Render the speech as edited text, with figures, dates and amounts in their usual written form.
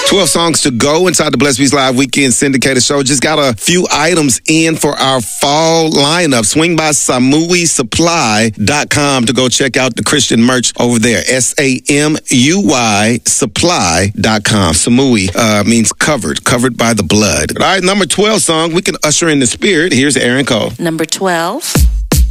12 songs to go inside the Blessed Beats Live Weekend Syndicated Show. Just got a few items in for our fall lineup. Swing by SamuiSupply.com to go check out the Christian merch over there. SAMUY Supply.com. Samui means covered by the blood. All right, number 12 song. We can usher in the spirit. Here's Aaron Cole. Number 12.